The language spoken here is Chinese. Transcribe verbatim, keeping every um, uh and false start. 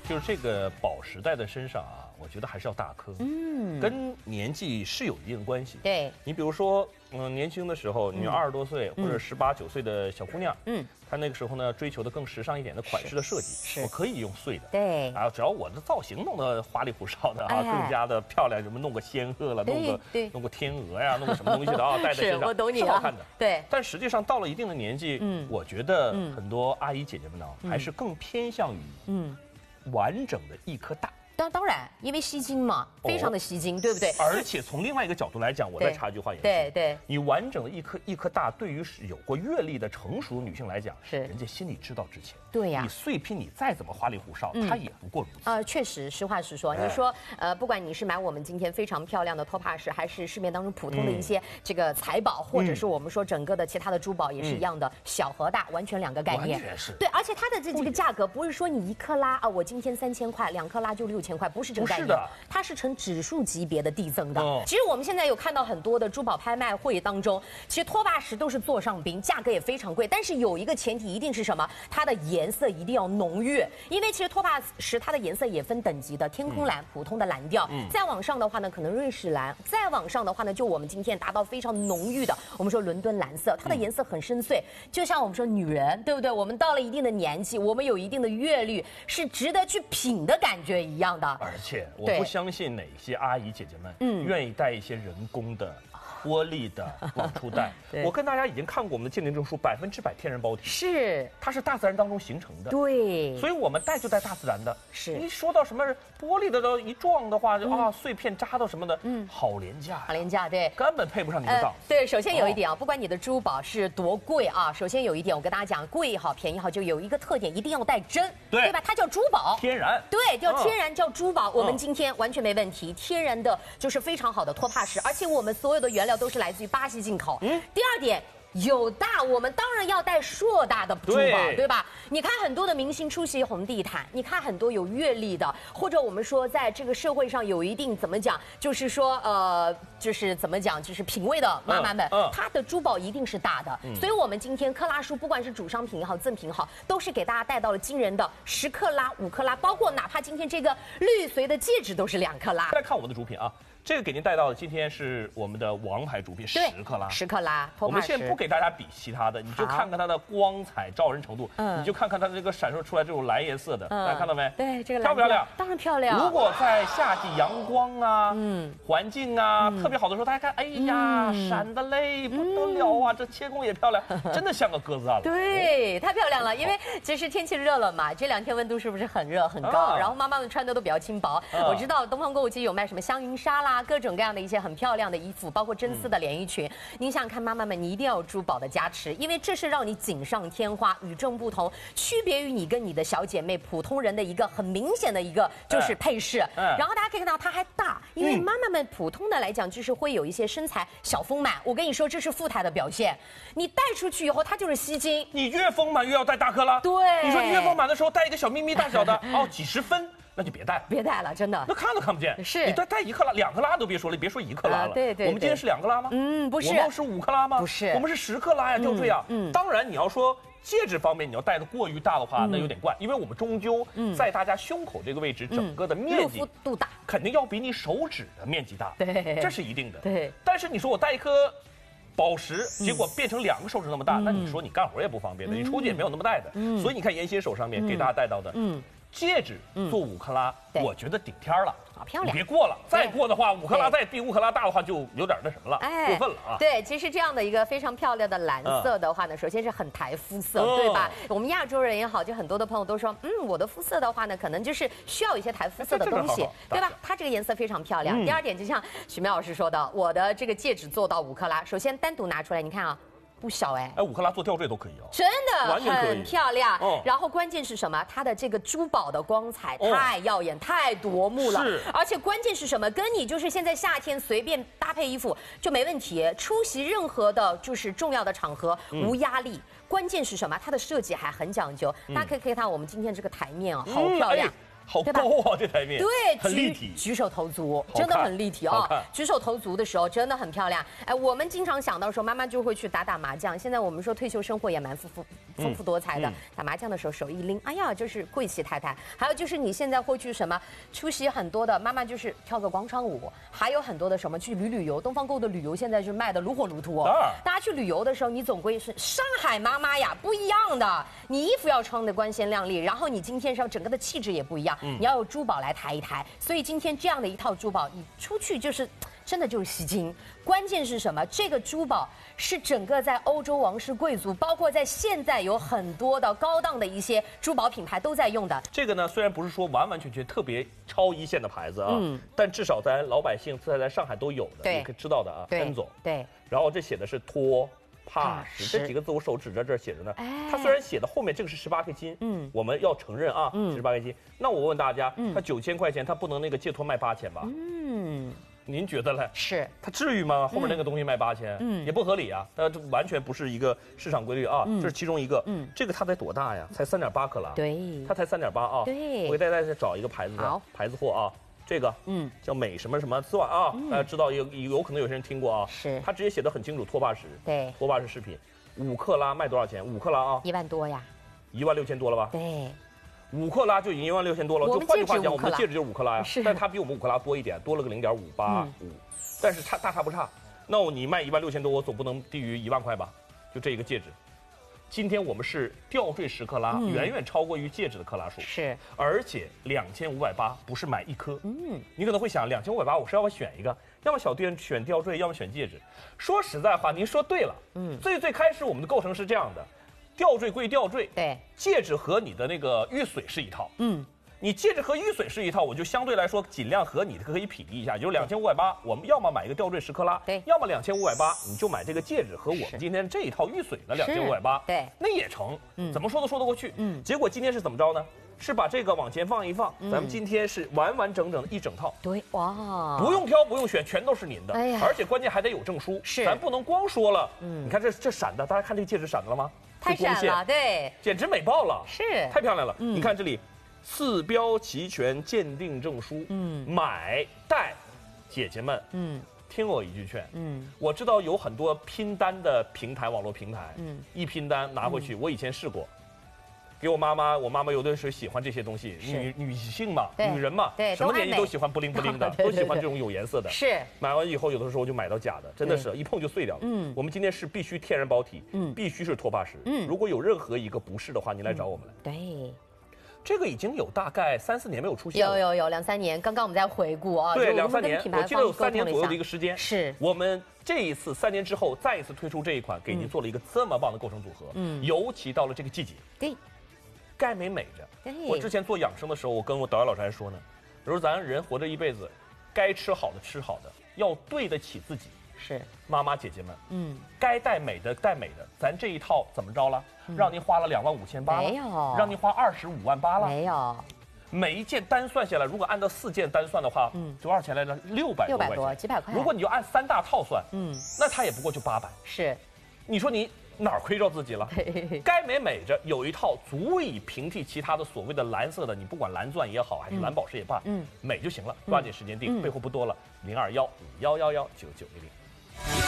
就是这个宝石戴在身上啊，我觉得还是要大颗，嗯，跟年纪是有一定关系。 对， 你比如说，嗯，年轻的时候，你二十多岁、 嗯、 或者十八九岁的小姑娘， 嗯， 她那个时候呢，追求的更时尚一点的款式的设计， 是， 我可以用碎的， 对， 啊，只要我的造型弄得花里胡哨的啊，哎、更加的漂亮，什么弄个仙鹤了，弄个弄个天鹅呀，弄个什么东西的啊，戴在身上， 我懂你是好看的。 对， 但实际上到了一定的年纪，嗯，我觉得很多阿姨姐姐们呢， 嗯、 还是更偏向于嗯完整的一颗大。 当当然，因为吸睛嘛，非常的吸睛，哦、对不对？ 而且从另外一个角度来讲，我再插一句话也是， 对对， 你完整的一颗一颗大，对于有过阅历的成熟女性来讲， 是人家心里知道之前， 对呀， 你碎拼你再怎么花里胡哨，它也不过如此。 呃，确实，实话实说，你说呃，不管你是买我们今天非常漂亮的托帕石，还是市面当中普通的一些这个财宝，或者是我们说整个的其他的珠宝，也是一样的，小和大完全两个概念。 完全是。 对，而且它的这这个价格不是说你一克拉啊，我今天三千块，两克拉就六千块，不是这个概念。它是呈指数级别的递增的。哦、其实我们现在有看到很多的珠宝拍卖会当中，其实托帕石都是座上宾，价格也非常贵。但是有一个前提一定是什么？它的颜色一定要浓郁，因为其实托帕石它的颜色也分等级的，天空蓝、嗯、普通的蓝调，嗯、再往上的话呢，可能瑞士蓝，再往上的话呢，就我们今天达到非常浓郁的，我们说伦敦蓝色，它的颜色很深邃，就像我们说女人，对不对？我们到了一定的年纪，我们有一定的阅历，是值得去品的感觉一样的。 而且我不相信哪些阿姨姐姐们，嗯，愿意戴一些人工的、玻璃的往出戴。我跟大家已经看过我们的鉴定证书，百分之百天然包体， 是它是大自然当中形成的。 对， 所以我们戴就戴大自然的。 是， 一说到什么玻璃的都一撞的话，就啊碎片扎到什么的，嗯，好廉价， 好廉价，对， 根本配不上你的档。 对，首先有一点啊，不管你的珠宝是多贵啊，首先有一点我跟大家讲，贵也好，便宜也好，就有一个特点，一定要带真，对吧？它叫珠宝， 天然， 对，叫天然，叫珠宝。我们今天完全没问题，天然的就是非常好的托帕石，而且我们所有的原料都是来自于巴西进口。嗯，第二点。有大，我们当然要带硕大的珠宝， 对, 对吧？你看很多的明星出席红地毯，你看很多有阅历的，或者我们说在这个社会上有一定怎么讲，就是说呃，就是怎么讲，就是品味的妈妈们，嗯嗯、她的珠宝一定是大的。嗯、所以我们今天克拉书，不管是主商品也好，赠品也好，都是给大家带到了惊人的十克拉、五克拉，包括哪怕今天这个绿髓的戒指都是两克拉。 再看我们的主品啊。这个给您带到的今天是我们的王牌主品，十克拉， 十克拉。 我们现在不给大家比其他的，你就看看它的光彩照人程度，嗯，你就看看它这个闪烁出来这种蓝颜色的，嗯、大家看到没？ 对，这个漂不漂亮？ 当然漂亮。 如果在夏季阳光啊，嗯，环境啊、嗯、特别好的时候，大家看，哎呀，嗯、闪得嘞不得了啊！嗯、这切工也漂亮，真的像个鸽子蛋了。 对，太漂亮了。因为其实天气热了嘛，这两天温度是不是很热很高？啊、然后妈妈们穿的都比较轻薄。啊、我知道东方购物街有卖什么香云纱啦，各种各样的一些很漂亮的衣服，包括真丝的连衣裙。嗯、您想想看，妈妈们，你一定要有珠宝的加持，因为这是让你锦上添花、与众不同，区别于你跟你的小姐妹、普通人的一个很明显的一个就是配饰。嗯嗯、然后大家可以看到它还大，因为妈妈们普通的来讲就是会有一些身材小丰满。我跟你说，这是富态的表现。你戴出去以后，它就是吸睛。 你越丰满越要戴大克拉。 对， 你说你越丰满的时候戴一个小咪咪大小的，哦，几十分。那就别戴了， 别戴了，真的， 那看都看不见。 是你戴戴一克拉、两克拉都别说了，别说一克拉了。 啊、对, 对对。 我们今天是两克拉吗？ 嗯，不是。 我们是五克拉吗？ 不是。 我们是十克拉呀，就这样。嗯。嗯当然，你要说戒指方面，你要戴的过于大的话，嗯、那有点怪，因为我们终究在大家胸口这个位置，嗯、整个的面积、 嗯、度大， 肯定要比你手指的面积大。 对， 这是一定的。 对。 但是你说我戴一颗宝石，结果变成两个手指那么大，嗯、那你说你干活也不方便的，嗯、你出去也没有那么戴的。嗯。所以你看妍希手上面给大家戴到的，嗯。戒指做五克拉，嗯、我觉得顶天了， 好漂亮。 你别过了，再过的话，五克拉再比五克拉大的话，就有点那什么了，哎、过分了啊。 对，其实这样的一个非常漂亮的蓝色的话呢，嗯、首先是很抬肤色，嗯、对吧？我们亚洲人也好，就很多的朋友都说，嗯，我的肤色的话呢，可能就是需要一些抬肤色的东西，对吧？它这个颜色非常漂亮。嗯、第二点，就像许明老师说的，我的这个戒指做到五克拉，首先单独拿出来，你看啊。不小哎， 哎，五克拉做吊坠都可以哦， 真的很漂亮。哦、然后关键是什么？它的这个珠宝的光彩太耀眼、哦、太夺目了。是，而且关键是什么？跟你就是现在夏天随便搭配衣服就没问题，出席任何的就是重要的场合、嗯、无压力。关键是什么？它的设计还很讲究。嗯、大家可以看到我们今天这个台面啊，好漂亮。嗯哎好高啊，这台面。 对， 很立体， 举手投足真的很立体啊、哦。举手投足的时候真的很漂亮。哎，我们经常想到说，妈妈就会去打打麻将。现在我们说退休生活也蛮丰富、丰富多彩的。嗯嗯、打麻将的时候手一拎，哎呀，就是贵气太太。还有就是你现在会去什么出席很多的妈妈就是跳个广场舞，还有很多的什么去旅旅游。东方购的旅游现在是卖的如火如荼哦。啊、大家去旅游的时候，你总归是上海妈妈呀，不一样的。你衣服要穿的光鲜亮丽，然后你今天上整个的气质也不一样。嗯、你要有珠宝来抬一抬。所以今天这样的一套珠宝，你出去就是真的就是吸睛。关键是什么？这个珠宝是整个在欧洲王室贵族，包括在现在有很多的高档的一些珠宝品牌都在用的。 这个呢，虽然不是说完完全全特别超一线的牌子啊，嗯，但至少咱老百姓在在上海都有的，你可以知道的啊，恩总。 对。 然后这写的是托。帕什这几个字我手指着这儿写着呢，它虽然写的后面这个是十八 K 金，嗯，我们要承认啊，嗯，十八 K 金。那我问大家，它九千块钱，它不能那个借托卖八千吧？嗯，您觉得嘞？ 是， 它至于吗？后面那个东西卖八千，嗯，也不合理啊，它完全不是一个市场规律啊，这是其中一个。嗯，这个它得多大呀？才三点八克拉， 对， 它才三点八啊。 对， 我给大家再找一个牌子的牌子货啊。这个，嗯，叫美什么什么钻啊，大家知道有有可能有些人听过啊， 是， 它直接写的很清楚，托帕石， 对， 托帕石饰品，五克拉卖多少钱？五克拉啊， 一万多呀， 一万六千多了吧？ 对， 五克拉就已经一万六千多了，就换句话讲，我们的戒指就是五克拉呀， 是， 但是它比我们五克拉多一点，多了个零点五八五，但是差大差不差。那你卖一万六千多，我总不能低于一万块吧？就这一个戒指。今天我们是吊坠十克拉，嗯、远远超过于戒指的克拉数， 是， 而且两千五百八不是买一颗，嗯，你可能会想，两千五百八我是要不选一个，要么小店选吊坠，要么选戒指。说实在话，您说对了，嗯，最最开始我们的构成是这样的，吊坠归吊坠， 对， 戒指和你的那个玉髓是一套，嗯。你戒指和玉髓是一套，我就相对来说尽量和你的可以匹敌一下，也就是两千五百八，我们要么买一个吊坠十克拉， 对， 要么两千五百八，你就买这个戒指和我们今天这一套玉髓的两千五百八， 对， 那也成，嗯，怎么说都说得过去，嗯。结果今天是怎么着呢？是把这个往前放一放，嗯、咱们今天是完完整整的一整套， 对，哇， 不用挑不用选，全都是您的， 哎呀， 而且关键还得有证书， 是， 咱不能光说了，嗯，你看这这闪的，大家看这个戒指闪的了吗？ 太闪了，对， 简直美爆了， 是， 太漂亮了，嗯，你看这里。四标齐全，鉴定证书。嗯，买戴，姐姐们，嗯，听我一句劝，嗯，我知道有很多拼单的平台，网络平台，嗯，一拼单拿回去，我以前试过，给我妈妈，我妈妈有的时候喜欢这些东西，女女性嘛，女人嘛， 对， 什么年纪都喜欢不灵不灵的，都喜欢这种有颜色的。 是， 买完以后，有的时候就买到假的，真的是一碰就碎掉了。嗯，我们今天是必须天然包体，嗯，必须是托帕石。嗯，如果有任何一个不是的话，您来找我们来。 对。 这个已经有大概三四年没有出现了， 有有有两三年，刚刚我们在回顾啊， 对，两三年，我记得有三年左右的一个时间。 是， 我们这一次三年之后再一次推出这一款，给您做了一个这么棒的构成组合。嗯，尤其到了这个季节， 对， 该美美着。我之前做养生的时候，我跟我导演老师还说呢，我说咱人活着一辈子，该吃好的吃好的，要对得起自己。 是， 妈妈姐姐们，嗯，该带美的带美的，咱这一套怎么着了？嗯、让您花了两万五千八， 没有， 让您花二十五万八了， 没有。 每一件单算下来，如果按照四件单算的话，嗯，多少钱来着？六百多块钱， 六百多，几百块。 如果你就按三大套算，嗯，那它也不过就八百。 是， 你说你哪儿亏着自己了？该美美着，有一套足以平替其他的所谓的蓝色的，你不管蓝钻也好，还是蓝宝石也罢，嗯，美就行了。抓紧时间订，备货不多了，零二幺五幺幺幺九九零零。